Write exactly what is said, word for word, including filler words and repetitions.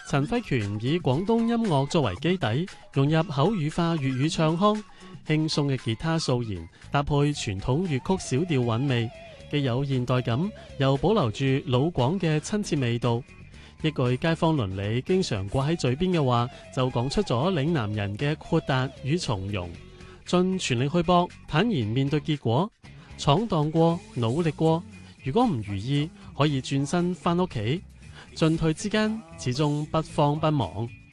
陳輝權以廣東音樂作為基底，融入口語化粵語唱腔，輕鬆嘅吉他掃弦搭配傳統粵曲小調韻味，既有現代感，又保留住老廣嘅親切味道。一句街坊鄰里經常掛喺嘴邊嘅話，就講出咗嶺南人嘅豁達與從容，盡全力去搏，坦然面對結果，闖蕩過，努力過，如果唔如意，可以轉身返屋企，進退之間始終不慌不忙。